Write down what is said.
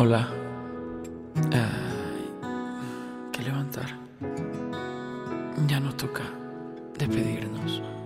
Hola. Ay, que levantar. Ya nos toca despedirnos.